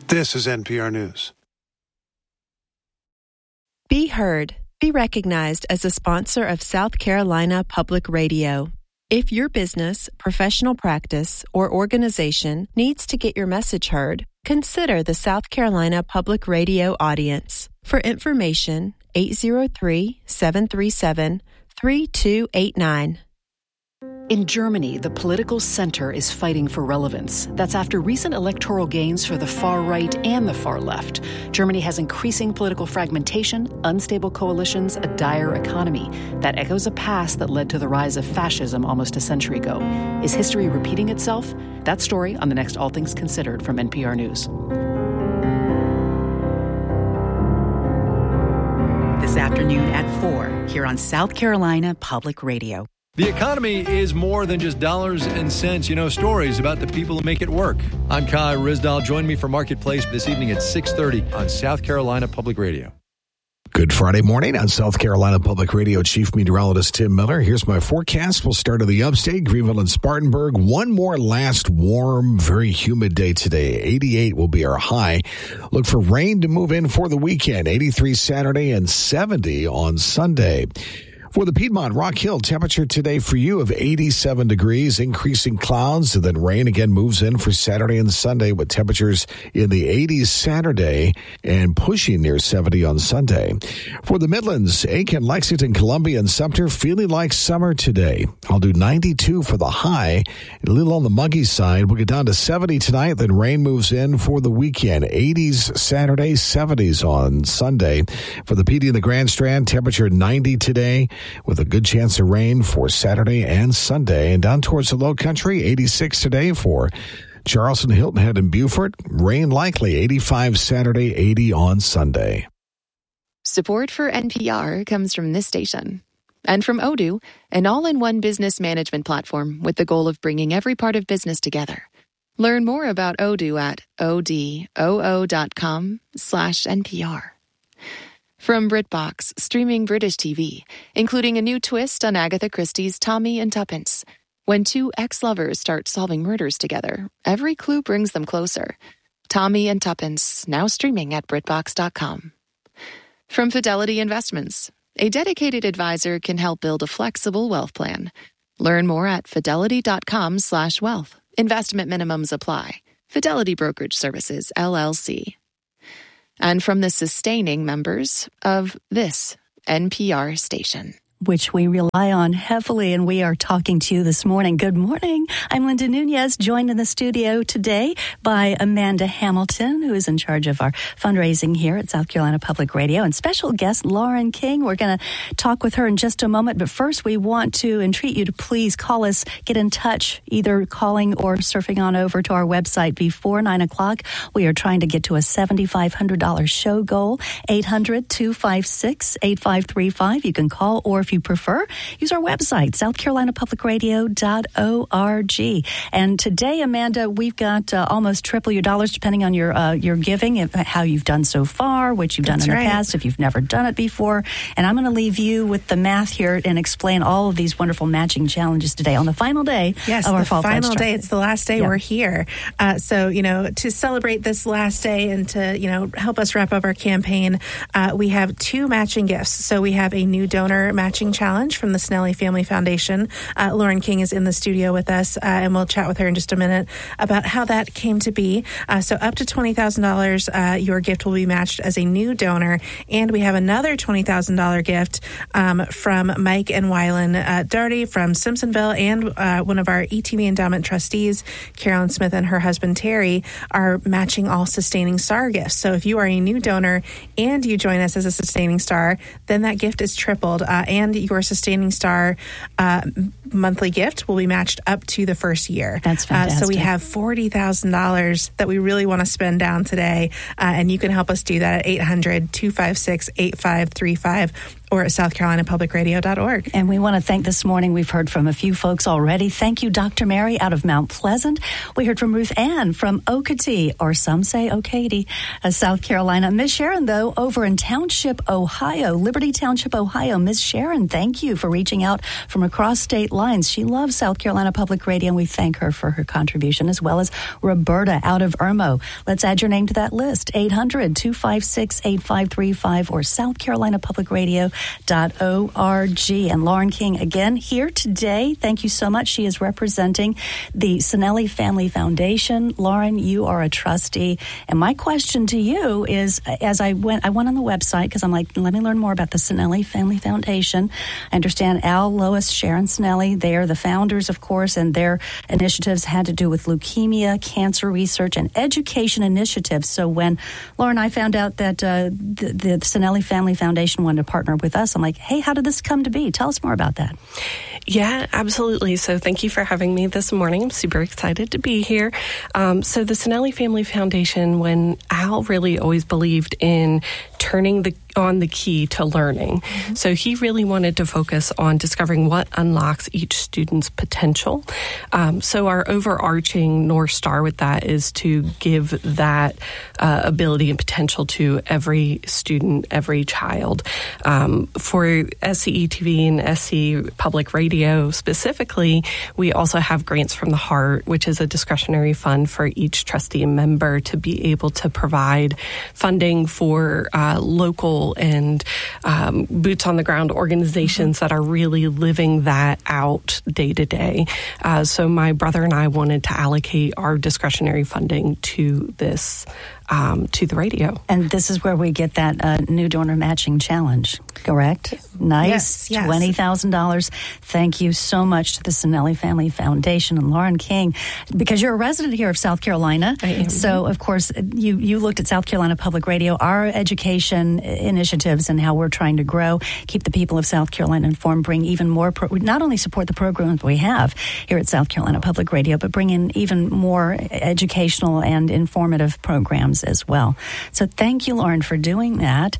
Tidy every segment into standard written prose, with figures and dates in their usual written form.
This is NPR News. Be heard. Be recognized as a sponsor of South Carolina Public Radio. If your business, professional practice, or organization needs to get your message heard, consider the South Carolina Public Radio audience. For information, 803-737-3289. In Germany, the political center is fighting for relevance. That's after recent electoral gains for the far right and the far left. Germany has increasing political fragmentation, unstable coalitions, a dire economy. That echoes a past that led to the rise of fascism almost a century ago. Is history repeating itself? That story on the next All Things Considered from NPR News. This afternoon at 4 here on South Carolina Public Radio. The economy is more than just dollars and cents. You know, stories about the people who make it work. I'm Kai Rizdal. Join me for Marketplace this evening at 6:30 on South Carolina Public Radio. Good Friday morning on South Carolina Public Radio. Chief Meteorologist Tim Miller. Here's my forecast. We'll start in the upstate, Greenville and Spartanburg. One more last warm, very humid day today. 88 will be our high. Look for rain to move in for the weekend. 83 Saturday and 70 on Sunday. For the Piedmont Rock Hill, temperature today for you of 87 degrees, increasing clouds, and then rain again moves in for Saturday and Sunday with temperatures in the 80s Saturday and pushing near 70 on Sunday. For the Midlands, Aiken, Lexington, Columbia, and Sumter, feeling like summer today. I'll do 92 for the high, a little on the muggy side. We'll get down to 70 tonight, then rain moves in for the weekend. 80s Saturday, 70s on Sunday. For the PD and the Grand Strand, temperature 90 today, with a good chance of rain for Saturday and Sunday. And down towards the low country, 86 today for Charleston, Hilton Head, and Beaufort. Rain likely, 85 Saturday, 80 on Sunday. Support for NPR comes from this station. And from Odoo, an all-in-one business management platform with the goal of bringing every part of business together. Learn more about Odoo at odoo.com/NPR. From BritBox, streaming British TV, including a new twist on Agatha Christie's Tommy and Tuppence. When two ex-lovers start solving murders together, every clue brings them closer. Tommy and Tuppence, now streaming at BritBox.com. From Fidelity Investments, a dedicated advisor can help build a flexible wealth plan. Learn more at fidelity.com/wealth. Investment minimums apply. Fidelity Brokerage Services, LLC. And from the sustaining members of this NPR station, which we rely on heavily, and we are talking to you this morning. Good morning. I'm Linda Nunez, joined in the studio today by Amanda Hamilton, who is in charge of our fundraising here at South Carolina Public Radio, and special guest Lauren King. We're going to talk with her in just a moment, but first we want to entreat you to please call us, get in touch, either calling or surfing on over to our website before 9 o'clock. We are trying to get to a $7,500 show goal, 800-256-8535. You can call, or if you prefer, use our website, southcarolinapublicradio.org. And today, Amanda, we've got almost triple your dollars, depending on your giving, how you've done so far, what you've done in the past, if you've never done it before. And I'm going to leave you with the math here and explain all of these wonderful matching challenges today on the final day of our Fall Pledge Drive. It's the last day we're here. So, to celebrate this last day and to, help us wrap up our campaign, we have two matching gifts. So we have a new donor matching challenge from the Snelly Family Foundation. Lauren King is in the studio with us, and we'll chat with her in just a minute about how that came to be. So up to $20,000, your gift will be matched as a new donor. And we have another $20,000 gift from Mike and Wylan Doherty from Simpsonville, and one of our ETV Endowment trustees, Carolyn Smith, and her husband, Terry, are matching all Sustaining Star gifts. So if you are a new donor and you join us as a Sustaining Star, then that gift is tripled. And your Sustaining Star monthly gift will be matched up to the first year. That's fantastic. So we have $40,000 that we really want to spend down today, and you can help us do that at 800-256-8535. or at southcarolinapublicradio.org. And we want to thank this morning. We've heard from a few folks already. Thank you, Dr. Mary out of Mount Pleasant. We heard from Ruth Ann from Okatee, or some say Okatee, South Carolina. Miss Sharon, though, over in Township, Ohio, Liberty Township, Ohio. Miss Sharon, thank you for reaching out from across state lines. She loves South Carolina Public Radio, and we thank her for her contribution, as well as Roberta out of Irmo. Let's add your name to that list, 800-256-8535 or southcarolinapublicradio.org. And Lauren King, again, here today. Thank you so much. She is representing the Sinelli Family Foundation. Lauren, you are a trustee. And my question to you is, as I went on the website because I'm like, let me learn more about the Sinelli Family Foundation. I understand Al, Lois, Sharon Sinelli, they are the founders, of course, and their initiatives had to do with leukemia, cancer research, and education initiatives. So when Lauren and I found out that the Sinelli Family Foundation wanted to partner with us, I'm like, hey, how did this come to be? Tell us more about that. Yeah, absolutely. So thank you for having me this morning. I'm super excited to be here. So the Sinelli Family Foundation, when Al really always believed in turning on the key to learning. Mm-hmm. So he really wanted to focus on discovering what unlocks each student's potential. So our overarching North Star with that is to give that ability and potential to every student, every child. For SCE TV and SC Public Radio specifically, we also have Grants from the Heart, which is a discretionary fund for each trustee and member to be able to provide funding for local and boots on the ground organizations that are really living that out day to day. So my brother and I wanted to allocate our discretionary funding to this, to the radio. And this is where we get that new donor matching challenge, correct? Nice. Yes. $20,000. Thank you so much to the Sinelli Family Foundation and Lauren King, because you're a resident here of South Carolina. I am. So, of course, you looked at South Carolina Public Radio, our education initiatives and how we're trying to grow, keep the people of South Carolina informed, bring even more, not only support the programs we have here at South Carolina Public Radio, but bring in even more educational and informative programs as well. So thank you, Lauren, for doing that.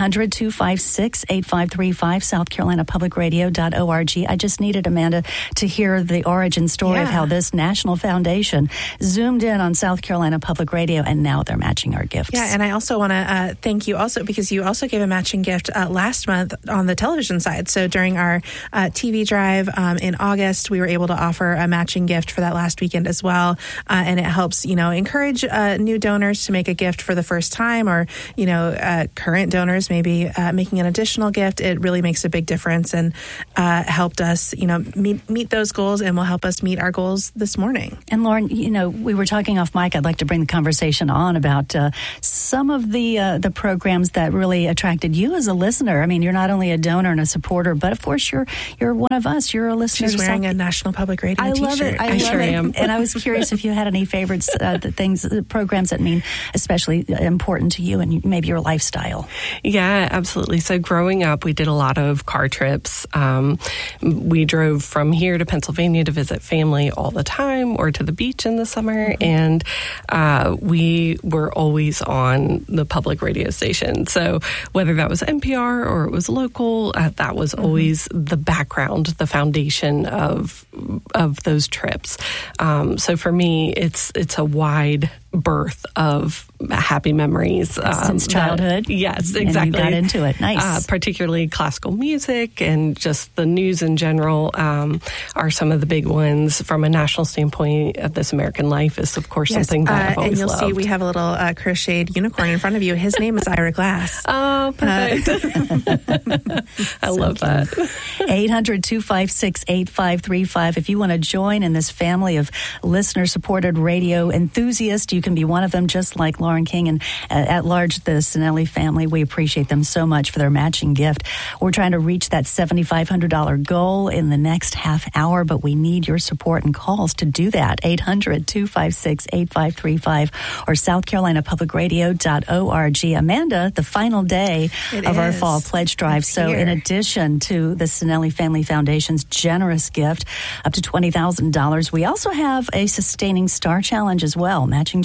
800-256-8535, southcarolinapublicradio.org. I just needed, Amanda, to hear the origin story of how this national foundation zoomed in on South Carolina Public Radio, and now they're matching our gifts. Yeah, and I also want to thank you also because you also gave a matching gift last month on the television side. So during our TV drive in August, we were able to offer a matching gift for that last weekend as well. And it helps, encourage new donors to make a gift for the first time, or, current donors maybe making an additional gift. It really makes a big difference and helped us, meet those goals, and will help us meet our goals this morning. And Lauren, we were talking off mic. I'd like to bring the conversation on about some of the programs that really attracted you as a listener. I mean, you're not only a donor and a supporter, but of course you're one of us. You're a listener. She's wearing a National Public Radio t-shirt. I love it. I sure am. And I was curious if you had any favorites, the programs that mean especially important to you and maybe your lifestyle. Yeah, absolutely. So growing up, we did a lot of car trips. We drove from here to Pennsylvania to visit family all the time, or to the beach in the summer. Mm-hmm. And we were always on the public radio station. So whether that was NPR or it was local, that was always the background, the foundation of those trips. So for me, it's a wide berth of happy memories. Since childhood? Yes, exactly. And you got into it. Nice. Particularly classical music and just the news in general are some of the big ones. From a national standpoint, This American Life is, of course, something that I've always loved. And you'll see we have a little crocheted unicorn in front of you. His name is Ira Glass. Oh, perfect. I love that. 800-256-8535. If you want to join in this family of listener-supported radio enthusiasts, you can be one of them, just like Lauren King and at large the Sinelli family. We appreciate them so much for their matching gift. We're trying to reach that $7,500 goal in the next half hour, but we need your support and calls to do that. 800-256-8535 or southcarolinapublicradio.org. Amanda, the final day of our fall pledge drive. So in addition to the Sinelli Family Foundation's generous gift up to $20,000, we also have a Sustaining Star Challenge as well, matching challenge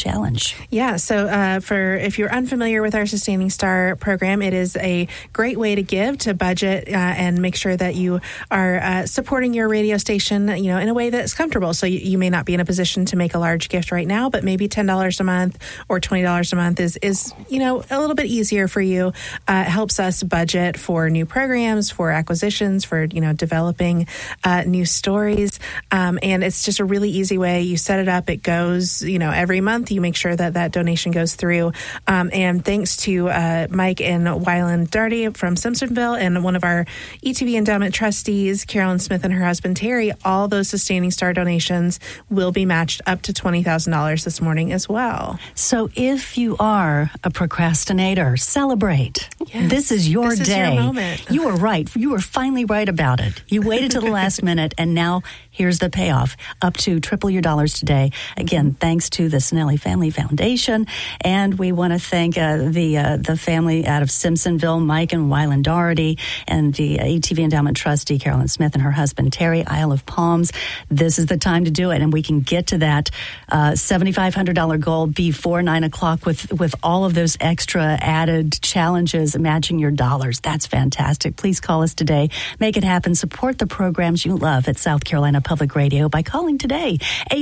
challenge. Yeah, so if you're unfamiliar with our Sustaining Star program, it is a great way to give, to budget, and make sure that you are supporting your radio station, in a way that's comfortable. So you may not be in a position to make a large gift right now, but maybe $10 a month or $20 a month is a little bit easier for you. It helps us budget for new programs, for acquisitions, for developing new stories, and it's just a really easy way. You set it up, it goes every month. You make sure that donation goes through, and thanks to Mike and Wyland Darty from Simpsonville and one of our ETV endowment trustees, Carolyn Smith, and her husband Terry, all those Sustaining Star donations will be matched up to $20,000 this morning as well. So if you are a procrastinator, celebrate. Yes. This is your This is day. your moment. You were right. You were finally right about it. You waited till the last minute, and now here's the payoff. Up to triple your dollars today. Again, thanks to the Sinelli Family Foundation. And we want to thank the family out of Simpsonville, Mike and Wyland Doherty, and the ETV Endowment Trustee, Carolyn Smith, and her husband, Terry, Isle of Palms. This is the time to do it, and we can get to that $7,500 goal before 9 o'clock with all of those extra added challenges matching your dollars. That's fantastic. Please call us today. Make it happen. Support the programs you love at South Carolina Public Radio by calling today,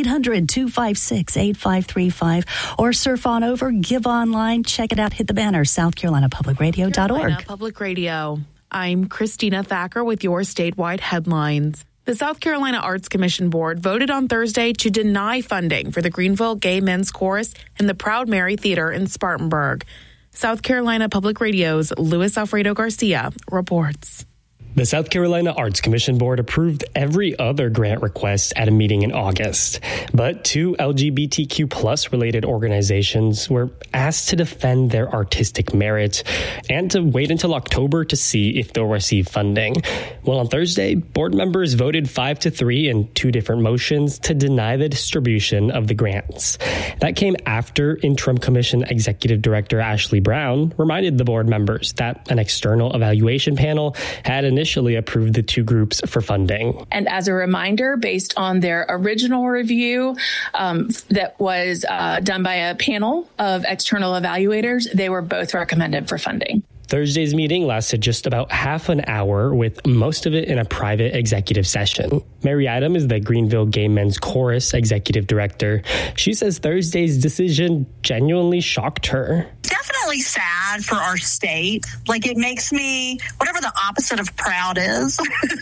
800-256-8535, or surf on over, give online, check it out, hit the banner, southcarolinapublicradio.org. Carolina Public Radio. I'm Christina Thacker with your statewide headlines. The South Carolina Arts Commission Board voted on Thursday to deny funding for the Greenville Gay Men's Chorus and the Proud Mary Theater in Spartanburg. South Carolina Public Radio's Luis Alfredo Garcia reports. The South Carolina Arts Commission Board approved every other grant request at a meeting in August, but two LGBTQ+ related organizations were asked to defend their artistic merit and to wait until October to see if they'll receive funding. Well, on Thursday, board members voted 5-3 in two different motions to deny the distribution of the grants. That came after Interim Commission Executive Director Ashley Brown reminded the board members that an external evaluation panel had initially approved the two groups for funding. And as a reminder, based on their original review that was done by a panel of external evaluators, they were both recommended for funding. Thursday's meeting lasted just about half an hour, with most of it in a private executive session. Mary Adam is the Greenville Gay Men's Chorus executive director. She says Thursday's decision genuinely shocked her. Definitely sad for our state. Like, it makes me, whatever the opposite of proud is,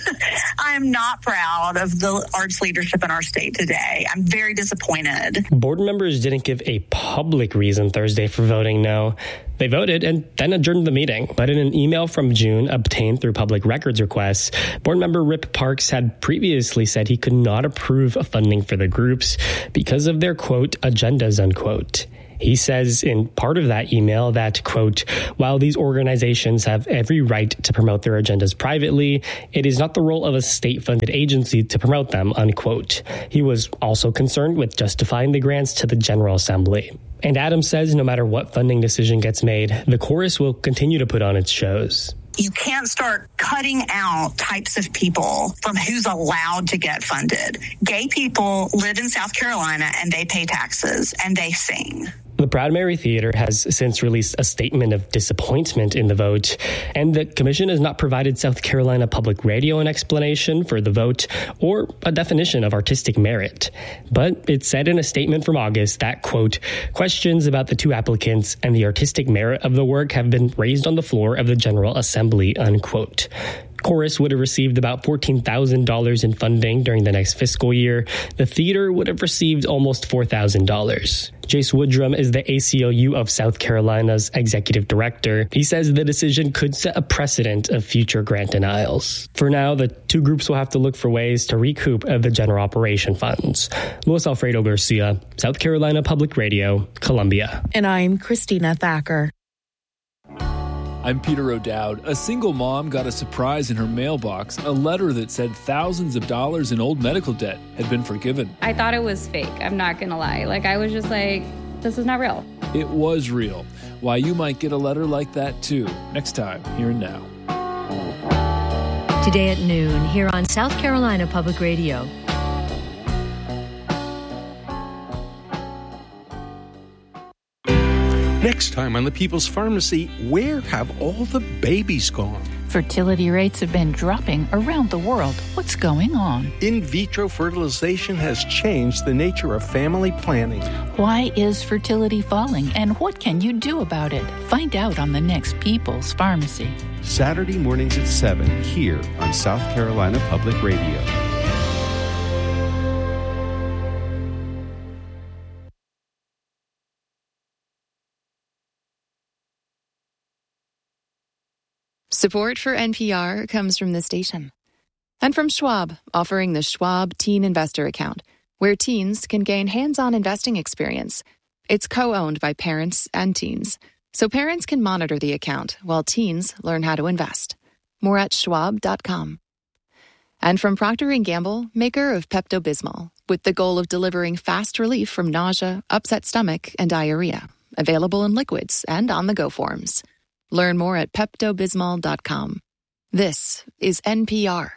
I'm not proud of the arts leadership in our state today. I'm very disappointed. Board members didn't give a public reason Thursday for voting no. They voted and then adjourned the meeting. But in an email from June obtained through public records requests, board member Rip Parks had previously said he could not approve of funding for the groups because of their, quote, agendas, unquote. He says in part of that email that, quote, while these organizations have every right to promote their agendas privately, it is not the role of a state-funded agency to promote them, unquote. He was also concerned with justifying the grants to the General Assembly. And Adams says no matter what funding decision gets made, the chorus will continue to put on its shows. You can't start cutting out types of people from who's allowed to get funded. Gay people live in South Carolina and they pay taxes and they sing. The Proud Mary Theater has since released a statement of disappointment in the vote, and the commission has not provided South Carolina Public Radio an explanation for the vote or a definition of artistic merit. But it said in a statement from August that, quote, questions about the two applicants and the artistic merit of the work have been raised on the floor of the General Assembly, unquote. Chorus would have received about $14,000 in funding during the next fiscal year. The theater would have received almost $4,000. Jace Woodrum is the ACLU of South Carolina's executive director. He says the decision could set a precedent of future grant denials. For now, the two groups will have to look for ways to recoup the general operation funds. Luis Alfredo Garcia, South Carolina Public Radio, Columbia. And I'm Christina Thacker. I'm Peter O'Dowd. A single mom got a surprise in her mailbox, a letter that said thousands of dollars in old medical debt had been forgiven. I thought it was fake, I'm not gonna lie. I was just like, this is not real. It was real. Why you might get a letter like that too. Next time, Here and Now. Today at noon, here on South Carolina Public Radio. Next time on The People's Pharmacy, where have all the babies gone? Fertility rates have been dropping around the world. What's going on? In vitro fertilization has changed the nature of family planning. Why is fertility falling, and what can you do about it? Find out on the next People's Pharmacy. Saturday mornings at 7 here on South Carolina Public Radio. Support for NPR comes from this station. And from Schwab, offering the Schwab Teen Investor Account, where teens can gain hands-on investing experience. It's co-owned by parents and teens, so parents can monitor the account while teens learn how to invest. More at schwab.com. And from Procter & Gamble, maker of Pepto-Bismol, with the goal of delivering fast relief from nausea, upset stomach, and diarrhea. Available in liquids and on-the-go forms. Learn more at PeptoBismol.com. This is NPR.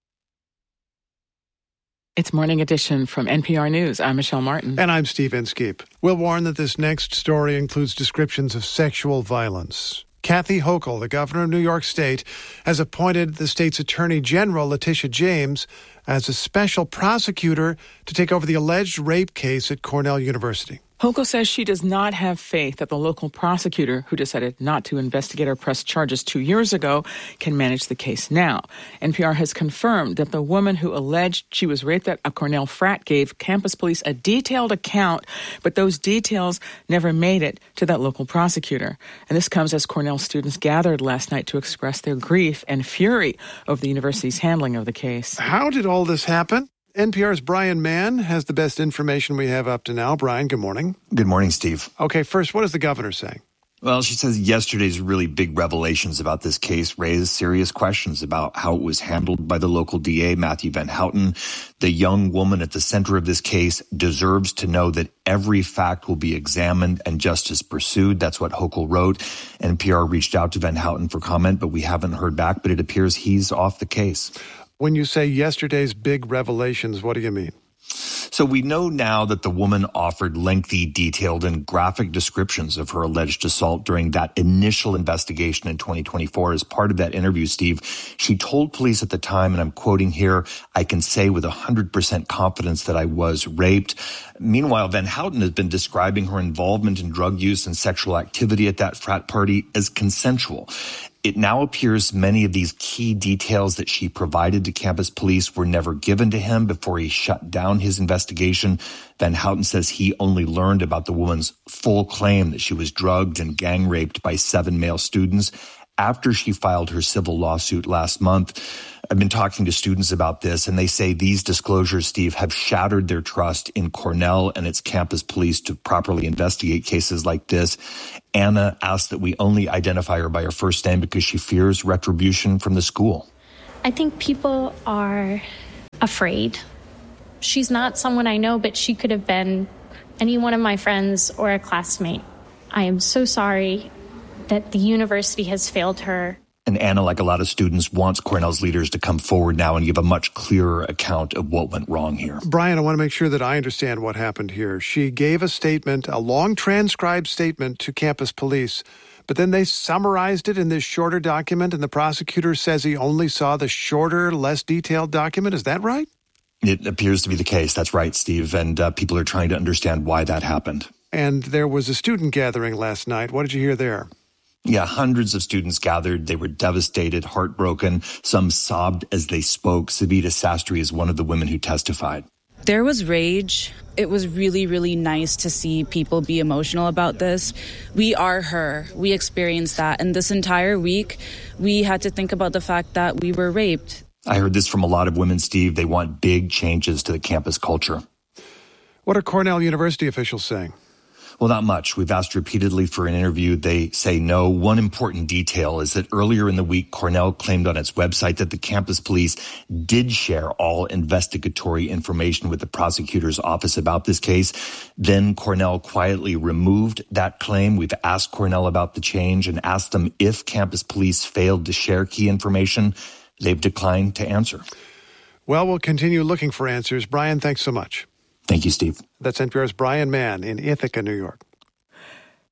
It's Morning Edition from NPR News. I'm Michelle Martin. And I'm Steve Inskeep. We'll warn that this next story includes descriptions of sexual violence. Kathy Hochul, the governor of New York State, has appointed the state's Attorney General, Letitia James, as a special prosecutor to take over the alleged rape case at Cornell University. Hochul says she does not have faith that the local prosecutor, who decided not to investigate or press charges 2 years ago, can manage the case now. NPR has confirmed that the woman who alleged she was raped at a Cornell frat gave campus police a detailed account, but those details never made it to that local prosecutor. And this comes as Cornell students gathered last night to express their grief and fury over the university's handling of the case. How did all this happen? NPR's Brian Mann has the best information we have up to now. Brian, good morning. Good morning, Steve. Okay, first, what is the governor saying? Well, she says yesterday's really big revelations about this case raised serious questions about how it was handled by the local DA, Matthew Van Houten. The young woman at the center of this case deserves to know that every fact will be examined and justice pursued. That's what Hochul wrote. NPR reached out to Van Houten for comment, but we haven't heard back. But it appears he's off the case. When you say yesterday's big revelations, what do you mean? So we know now that the woman offered lengthy, detailed, and graphic descriptions of her alleged assault during that initial investigation in 2024. As part of that interview, Steve, she told police at the time, and I'm quoting here, "I can say with 100% confidence that I was raped." Meanwhile, Van Houten has been describing her involvement in drug use and sexual activity at that frat party as consensual. It now appears many of these key details that she provided to campus police were never given to him before he shut down his investigation. Van Houten says he only learned about the woman's full claim that she was drugged and gang raped by 7 male students after she filed her civil lawsuit last month. I've been talking to students about this, and they say these disclosures, Steve, have shattered their trust in Cornell and its campus police to properly investigate cases like this. Anna asked that we only identify her by her first name because she fears retribution from the school. I think people are afraid. She's not someone I know, but she could have been any one of my friends or a classmate. I am so sorry that the university has failed her. And Anna, like a lot of students, wants Cornell's leaders to come forward now and give a much clearer account of what went wrong here. Brian, I want to make sure that I understand what happened here. She gave a statement, a long transcribed statement to campus police, but then they summarized it in this shorter document, and the prosecutor says he only saw the shorter, less detailed document. Is that right? It appears to be the case. That's right, Steve. And people are trying to understand why that happened. And there was a student gathering last night. What did you hear there? Yeah, hundreds of students gathered. They were devastated, heartbroken. Some sobbed as they spoke. Savita Sastry is one of the women who testified. There was rage. It was really, really nice to see people be emotional about this. We are her. We experienced that. And this entire week, we had to think about the fact that we were raped. I heard this from a lot of women, Steve. They want big changes to the campus culture. What are Cornell University officials saying? Well, not much. We've asked repeatedly for an interview. They say no. One important detail is that earlier in the week, Cornell claimed on its website that the campus police did share all investigatory information with the prosecutor's office about this case. Then Cornell quietly removed that claim. We've asked Cornell about the change and asked them if campus police failed to share key information. They've declined to answer. Well, we'll continue looking for answers. Brian, thanks so much. Thank you, Steve. That's NPR's Brian Mann in Ithaca, New York.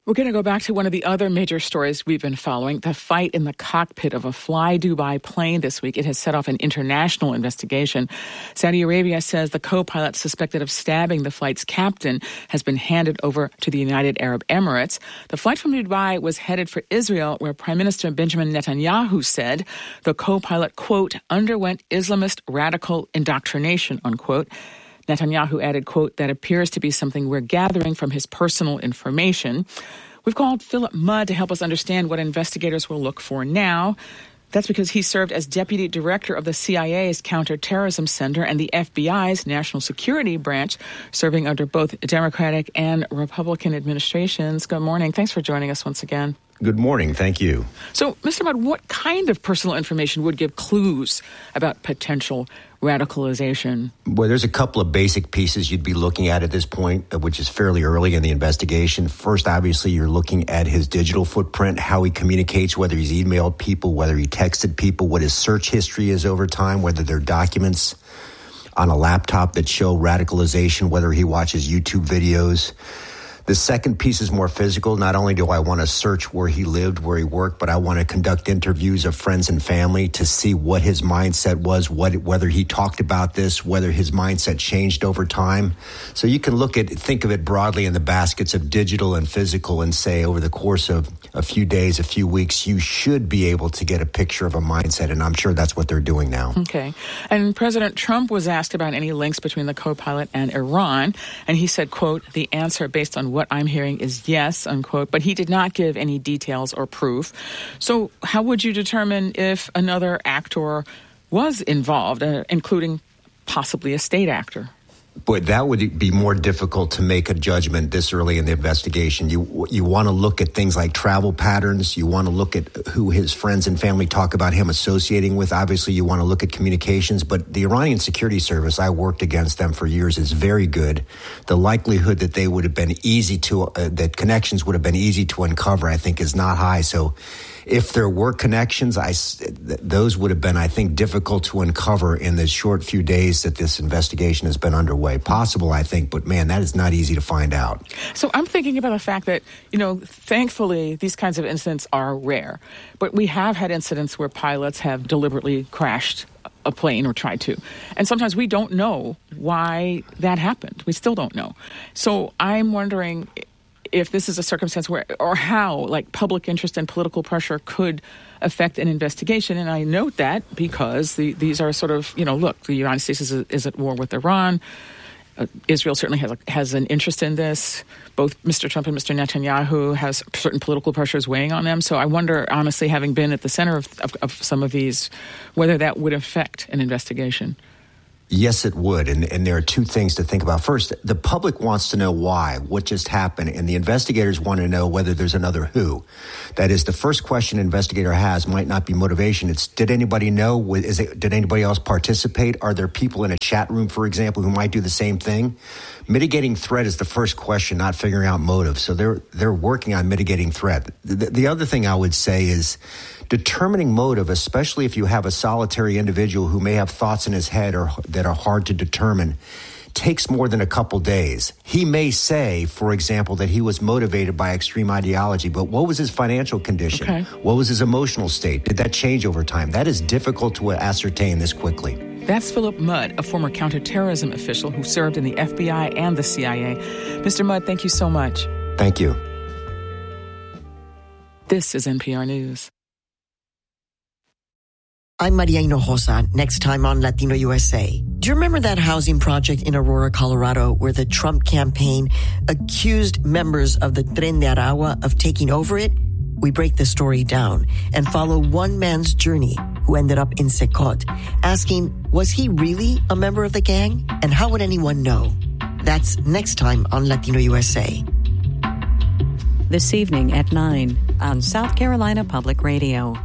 We're going to go back to one of the other major stories we've been following, the fight in the cockpit of a Fly Dubai plane this week. It has set off an international investigation. Saudi Arabia says the co-pilot suspected of stabbing the flight's captain has been handed over to the United Arab Emirates. The flight from Dubai was headed for Israel, where Prime Minister Benjamin Netanyahu said the co-pilot, quote, underwent Islamist radical indoctrination, unquote. Netanyahu added, quote, that appears to be something we're gathering from his personal information. We've called Philip Mudd to help us understand what investigators will look for now. That's because he served as deputy director of the CIA's Counterterrorism Center and the FBI's National Security Branch, serving under both Democratic and Republican administrations. Good morning. Thanks for joining us once again. Good morning. Thank you. So, Mr. Mudd, what kind of personal information would give clues about potential radicalization? Well, there's a couple of basic pieces you'd be looking at this point, which is fairly early in the investigation. First, obviously, you're looking at his digital footprint, how he communicates, whether he's emailed people, whether he texted people, what his search history is over time, whether there are documents on a laptop that show radicalization, whether he watches YouTube videos. The second piece is more physical. Not only do I want to search where he lived, where he worked, but I want to conduct interviews of friends and family to see what his mindset was, whether he talked about this, whether his mindset changed over time. So you can think of it broadly in the baskets of digital and physical and say over the course of a few days, a few weeks, you should be able to get a picture of a mindset. And I'm sure that's what they're doing now. Okay. And President Trump was asked about any links between the co-pilot and Iran. And he said, quote, the answer based on what I'm hearing is yes, unquote, but he did not give any details or proof. So how would you determine if another actor was involved, including possibly a state actor? But that would be more difficult to make a judgment this early in the investigation. You want to look at things like travel patterns. You want to look at who his friends and family talk about him associating with. Obviously, you want to look at communications. But the Iranian Security Service, I worked against them for years, is very good. The likelihood that they would have been that connections would have been easy to uncover, I think, is not high. So if there were connections, those would have been, I think, difficult to uncover in the short few days that this investigation has been underway. Possible, I think, but man, that is not easy to find out. So I'm thinking about the fact that, thankfully, these kinds of incidents are rare. But we have had incidents where pilots have deliberately crashed a plane or tried to. And sometimes we don't know why that happened. We still don't know. So I'm wondering if this is a circumstance where, or how, like, public interest and political pressure could affect an investigation. And I note that because these are sort of, look, the United States is at war with Iran. Israel certainly has an interest in this. Both Mr. Trump and Mr. Netanyahu has certain political pressures weighing on them. So I wonder, honestly, having been at the center of some of these, whether that would affect an investigation. Yes, it would. And there are two things to think about. First, the public wants to know why, what just happened, and the investigators want to know whether there's another who. That is, the first question an investigator has might not be motivation. It's, did anybody know? Did anybody else participate? Are there people in a chat room, for example, who might do the same thing? Mitigating threat is the first question, not figuring out motive. So they're working on mitigating threat. The other thing I would say is determining motive, especially if you have a solitary individual who may have thoughts in his head or that are hard to determine, takes more than a couple days. He may say, for example, that he was motivated by extreme ideology, but what was his financial condition? Okay. What was his emotional state? Did that change over time? That is difficult to ascertain this quickly. That's Philip Mudd, a former counterterrorism official who served in the FBI and the CIA. Mr. Mudd, thank you so much. Thank you. This is NPR News. I'm Maria Hinojosa, next time on Latino USA. Do you remember that housing project in Aurora, Colorado, where the Trump campaign accused members of the Tren de Aragua of taking over it? We break the story down and follow one man's journey who ended up in Secot, asking, was he really a member of the gang? And how would anyone know? That's next time on Latino USA. This evening at 9 on South Carolina Public Radio.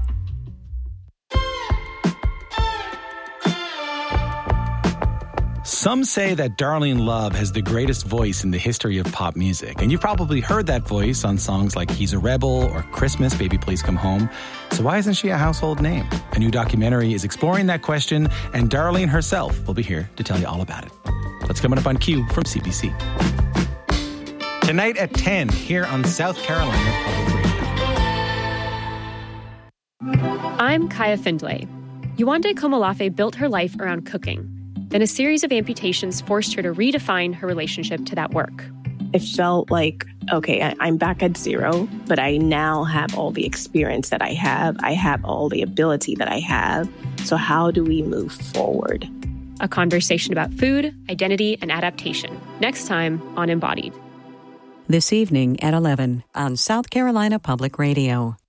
Some say that Darlene Love has the greatest voice in the history of pop music. And you've probably heard that voice on songs like He's a Rebel or Christmas, Baby Please Come Home. So why isn't she a household name? A new documentary is exploring that question, and Darlene herself will be here to tell you all about it. That's coming up on Q from CBC. Tonight at 10 here on South Carolina Public Radio. I'm Kaya Findlay. Yewande Komolafe built her life around cooking. Then a series of amputations forced her to redefine her relationship to that work. It felt like, okay, I'm back at zero, but I now have all the experience that I have. I have all the ability that I have. So how do we move forward? A conversation about food, identity, and adaptation. Next time on Embodied. This evening at 11 on South Carolina Public Radio.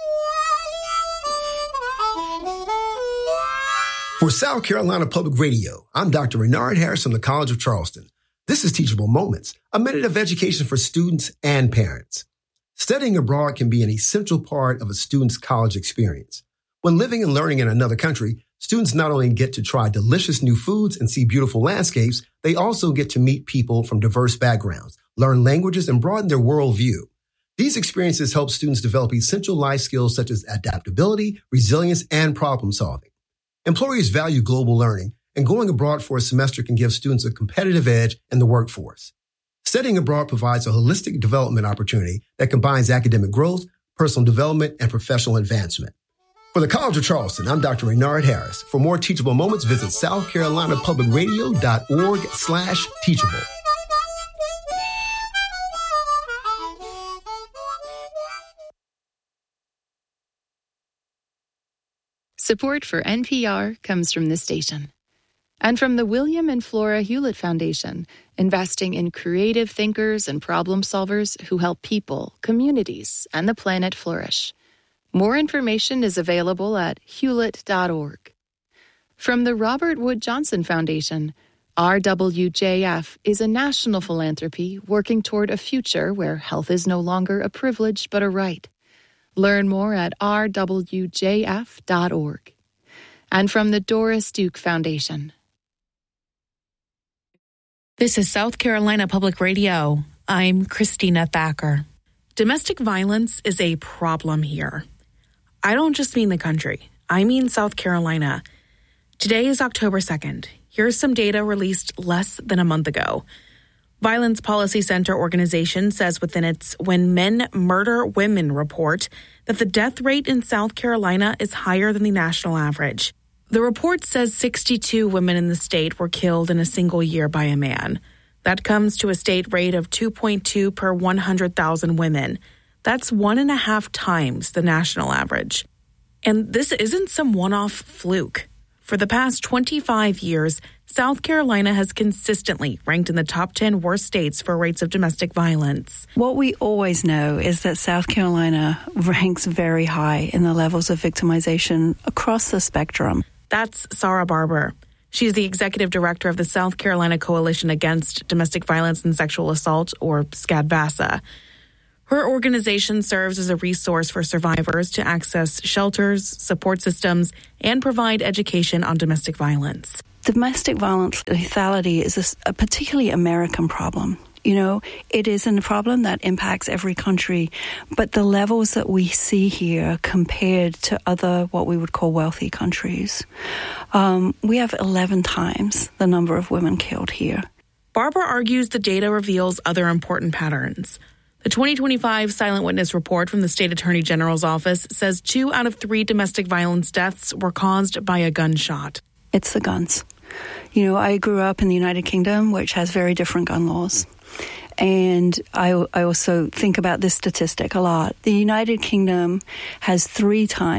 For South Carolina Public Radio, I'm Dr. Renard Harris from the College of Charleston. This is Teachable Moments, a minute of education for students and parents. Studying abroad can be an essential part of a student's college experience. When living and learning in another country, students not only get to try delicious new foods and see beautiful landscapes, they also get to meet people from diverse backgrounds, learn languages, and broaden their worldview. These experiences help students develop essential life skills such as adaptability, resilience, and problem solving. Employers value global learning, and going abroad for a semester can give students a competitive edge in the workforce. Studying abroad provides a holistic development opportunity that combines academic growth, personal development, and professional advancement. For the College of Charleston, I'm Dr. Renard Harris. For more teachable moments, visit southcarolinapublicradio.org/teachable. Support for NPR comes from this station and from the William and Flora Hewlett Foundation, investing in creative thinkers and problem solvers who help people, communities, and the planet flourish. More information is available at hewlett.org. From the Robert Wood Johnson Foundation, RWJF is a national philanthropy working toward a future where health is no longer a privilege but a right. Learn more at rwjf.org. And from the Doris Duke Foundation. This is South Carolina Public Radio. I'm Christina Thacker. Domestic violence is a problem here. I don't just mean the country. I mean South Carolina. Today is October 2nd. Here's some data released less than a month ago. Violence Policy Center organization says within its When Men Murder Women report that the death rate in South Carolina is higher than the national average. The report says 62 women in the state were killed in a single year by a man. That comes to a state rate of 2.2 per 100,000 women. That's 1.5 times the national average. And this isn't some one-off fluke. For the past 25 years, South Carolina has consistently ranked in the top 10 worst states for rates of domestic violence. What we always know is that South Carolina ranks very high in the levels of victimization across the spectrum. That's Sarah Barber. She's the executive director of the South Carolina Coalition Against Domestic Violence and Sexual Assault, or SCADVASA. Her organization serves as a resource for survivors to access shelters, support systems, and provide education on domestic violence. Domestic violence lethality is a particularly American problem. You know, it isn't a problem that impacts every country, but the levels that we see here compared to other what we would call wealthy countries, we have 11 times the number of women killed here. Barbara argues the data reveals other important patterns. The 2025 Silent Witness report from the State Attorney General's office says 2 out of 3 domestic violence deaths were caused by a gunshot. It's the guns. You know, I grew up in the United Kingdom, which has very different gun laws. And I also think about this statistic a lot. The United Kingdom has 3 times